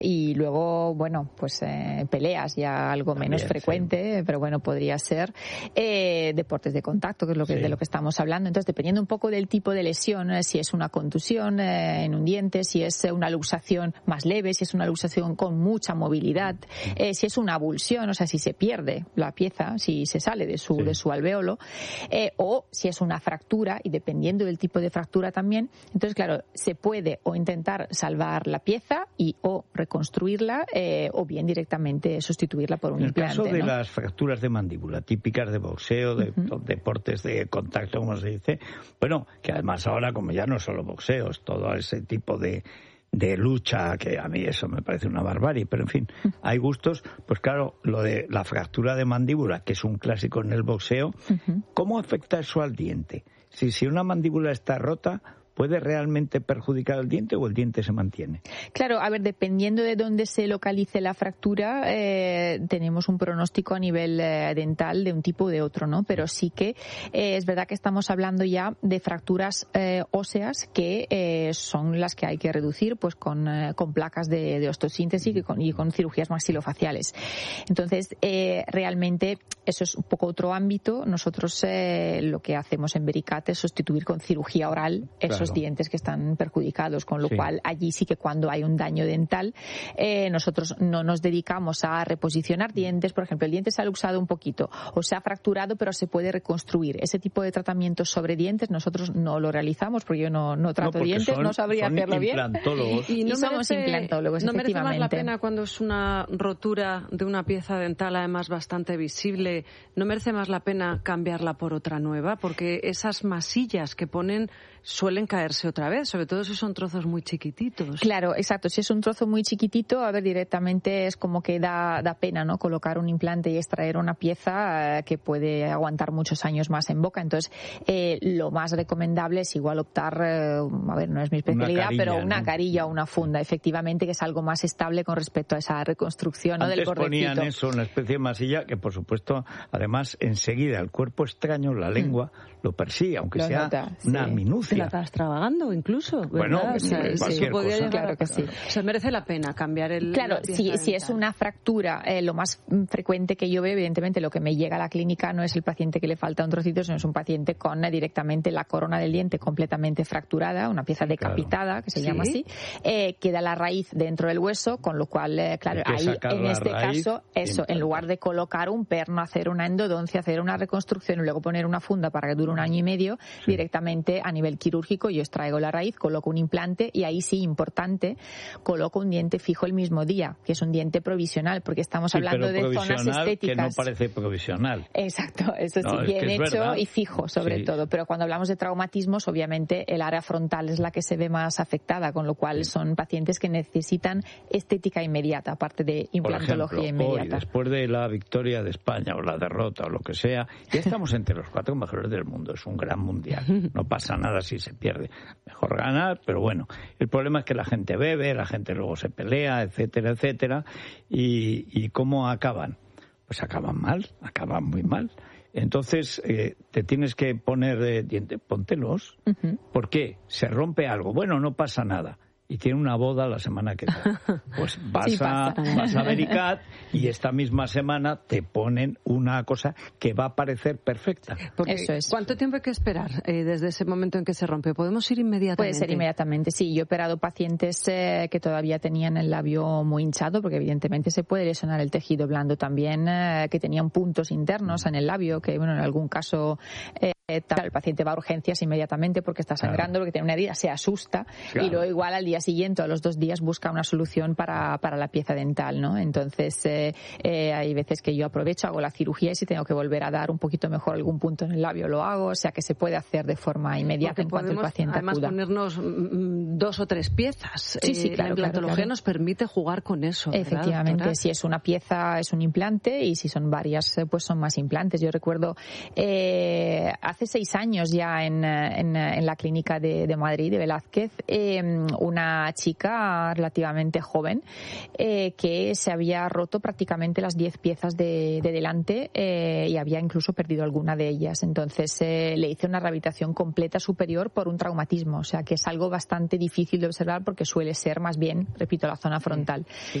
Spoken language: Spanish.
y luego, bueno, pues peleas ya algo también, menos frecuente, sí. Pero bueno, podría ser deportes de contacto, que es de lo que estamos hablando. Entonces, dependiendo un poco del tipo de lesión, si es una contusión en un diente, si es una luxación más leve, si es una luxación con mucha movilidad, si es una avulsión, o sea, si se pierde la pieza, si se sale de su alvéolo, o si es una fractura, y dependiendo del tipo de fractura también, entonces, claro, se puede o intentar salvar la pieza o reconstruirla, o bien directamente sustituirla por un implante. En el caso de las fracturas de mandíbula típicas de boxeo, de deportes de contacto, como se dice, bueno, que además ahora, como ya no solo boxeos, todo ese tipo de lucha, que a mí eso me parece una barbarie, pero en fin, hay gustos. Pues claro, lo de la fractura de mandíbula, que es un clásico en el boxeo, ¿cómo afecta eso al diente? Si una mandíbula está rota, ¿puede realmente perjudicar el diente o el diente se mantiene? Claro, a ver, dependiendo de dónde se localice la fractura, tenemos un pronóstico a nivel dental de un tipo o de otro, ¿no? Pero sí que es verdad que estamos hablando ya de fracturas óseas que son las que hay que reducir pues con placas de osteosíntesis y con cirugías maxilofaciales. Entonces, realmente eso es un poco otro ámbito. Nosotros lo que hacemos en Vericat es sustituir con cirugía oral esos dientes que están perjudicados, con lo cual allí sí que cuando hay un daño dental, nosotros no nos dedicamos a reposicionar dientes. Por ejemplo, el diente se ha luxado un poquito o se ha fracturado, pero se puede reconstruir. Ese tipo de tratamientos sobre dientes nosotros no lo realizamos, porque yo no trato dientes, no sabría hacerlo bien. Y no somos implantólogos, ¿no merece efectivamente. más la pena cuando es una rotura de una pieza dental, además bastante visible, no merece más la pena cambiarla por otra nueva? Porque esas masillas que ponen suelen caerse otra vez, sobre todo si son trozos muy chiquititos. Claro, exacto. Si es un trozo muy chiquitito, a ver, directamente es como que da pena, ¿no? Colocar un implante y extraer una pieza que puede aguantar muchos años más en boca. Entonces, lo más recomendable es igual optar, a ver, no es mi especialidad, pero una carilla o una funda, efectivamente, que es algo más estable con respecto a esa reconstrucción, ¿no? Del bordecito. Antes ponían eso, una especie de masilla que, por supuesto, además, enseguida el cuerpo extraño, la lengua, lo persigue, aunque sea una minucia. ¿Te la estás extravagando incluso? Bueno, cualquier cosa. Claro que sí. Se merece la pena cambiar el... Claro, si es una fractura, lo más frecuente que yo veo, evidentemente, lo que me llega a la clínica no es el paciente que le falta un trocito, sino es un paciente con directamente la corona del diente completamente fracturada, una pieza decapitada, que se llama así, queda la raíz dentro del hueso, con lo cual, claro, ahí en este caso, en lugar de colocar un perno, hacer una endodoncia, hacer una reconstrucción y luego poner una funda para que dure 1 año y medio, directamente a nivel quirúrgico yo extraigo la raíz, coloco un implante y ahí sí, importante, coloco un diente fijo el mismo día, que es un diente provisional, porque estamos hablando de zonas estéticas. Que no parece provisional. Exacto, eso sí, bien hecho y fijo sobre todo, pero cuando hablamos de traumatismos, obviamente el área frontal es la que se ve más afectada, con lo cual son pacientes que necesitan estética inmediata, aparte de implantología inmediata. Hoy, después de la victoria de España o la derrota o lo que sea, ya estamos entre los 4 mejores del mundo, es un gran mundial, no pasa nada si se pierde, mejor ganar, pero bueno, el problema es que la gente bebe, la gente luego se pelea, etcétera, etcétera, y ¿cómo acaban? Pues acaban mal, acaban muy mal. Entonces, te tienes que poner dientes, póntelos. ¿Por qué? Se rompe algo, bueno, no pasa nada. Y tiene una boda la semana que viene. Pues vas a Vericat y esta misma semana te ponen una cosa que va a parecer perfecta. Porque, eso es. ¿Cuánto tiempo hay que esperar desde ese momento en que se rompe? ¿Podemos ir inmediatamente? Puede ser inmediatamente, sí. Yo he operado pacientes que todavía tenían el labio muy hinchado, porque evidentemente se puede lesionar el tejido blando también, que tenían puntos internos en el labio, que bueno, en algún caso... el paciente va a urgencias inmediatamente porque está sangrando, porque tiene una herida, se asusta y luego igual al día siguiente o a los 2 días busca una solución para la pieza dental, ¿no? Entonces hay veces que yo aprovecho, hago la cirugía y si tengo que volver a dar un poquito mejor algún punto en el labio lo hago, o sea que se puede hacer de forma inmediata en cuanto el paciente además acuda. Ponernos 2 o 3 piezas. Sí, claro, la implantología nos permite jugar con eso. Efectivamente, ¿verdad? si es una pieza es un implante y si son varias pues son más implantes. Yo recuerdo hace hace 6 años ya en la clínica de Madrid, de Velázquez, una chica relativamente joven que se había roto prácticamente las 10 piezas de delante y había incluso perdido alguna de ellas. Entonces le hice una rehabilitación completa superior por un traumatismo, o sea que es algo bastante difícil de observar porque suele ser más bien, repito, la zona frontal.